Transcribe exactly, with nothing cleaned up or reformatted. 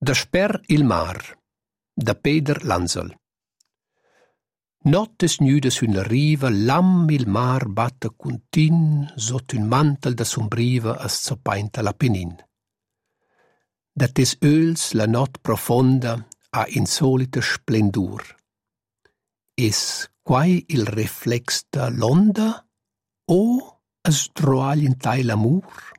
Desper il mar, da Peter Lanzel. Nottes nude su la riva, lam il mar batte continu sotto un mantel da sombriva a zoppainta l'Apennin. Da tes öls la not profonda ha insolita splendur. Es quai il reflex da l'onda o es droagl in tai l'amur?